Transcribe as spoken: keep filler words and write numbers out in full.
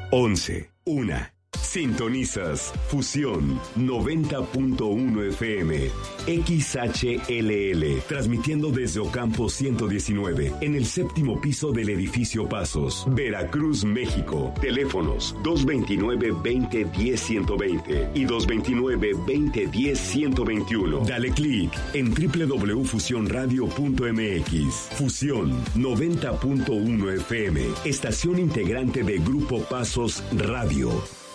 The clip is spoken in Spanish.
once, una. Sintonizas Fusión noventa punto uno F M, X H L L, transmitiendo desde Ocampo ciento diecinueve, en el séptimo piso del edificio Pasos, Veracruz, México. Teléfonos dos veintinueve, veinte, diez, ciento veinte y dos veintinueve, veinte, diez, ciento veintiuno. Dale clic en doble u doble u doble u punto fusión radio punto m x. Fusión noventa punto uno F M, estación integrante de Grupo Pasos Radio.